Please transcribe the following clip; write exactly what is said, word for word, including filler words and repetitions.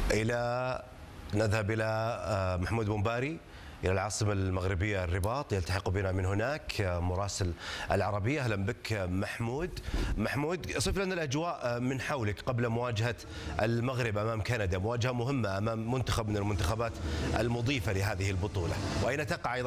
إلى نذهب إلى محمود بومباري إلى العاصمة المغربية الرباط، يلتحق بنا من هناك مراسل العربية. أهلا بك محمود. محمود، صف لنا الأجواء من حولك قبل مواجهة المغرب أمام كندا، مواجهة مهمة أمام منتخب من المنتخبات المضيفة لهذه البطولة، وأين تقع أيضا